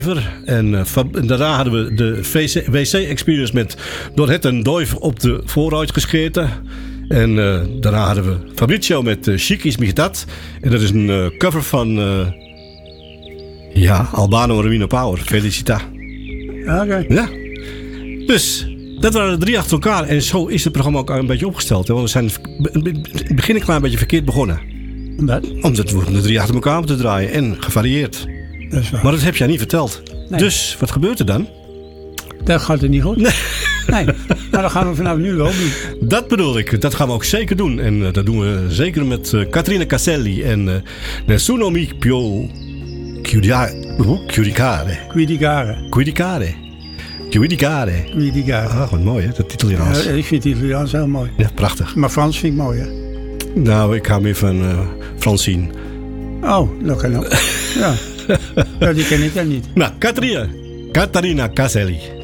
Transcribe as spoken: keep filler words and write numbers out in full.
En uh, daarna hadden we de W C-experience met Dorhet en Doif op de vooruit gescheten. En uh, daarna hadden we Fabrizio met uh, Chic is Migdat. En dat is een uh, cover van uh, ja, Albano Romino Power. Felicita. Oké. Okay. Ja. Dus dat waren de drie achter elkaar. En zo is het programma ook een beetje opgesteld. Hè? Want we zijn in het begin een klein beetje verkeerd begonnen. Omdat? Omdat we de drie achter elkaar moeten draaien. En gevarieerd. Dat is waar. Maar dat heb jij niet verteld. Nee. Dus wat gebeurt er dan? Dat gaat er niet goed. Nee. Nee. Maar dat gaan we vanaf nu wel doen. Dat bedoel ik. Dat gaan we ook zeker doen. En uh, dat doen we zeker met uh, Caterina Caselli en uh, Nessuno mi più Chiudicare. Guidicare. Guidicare. Guidicare. Guidicare. Ah, wat mooi hè, dat Italiaans. Ja, ik vind het Italiaans heel mooi. Ja, prachtig. Maar Frans vind ik mooi hè. Nou, ik hou meer van uh, Francine. Oh, dat kan ook. Ja. Ja, die ken ik dan niet. Nou, Caterina. Caterina Caselli.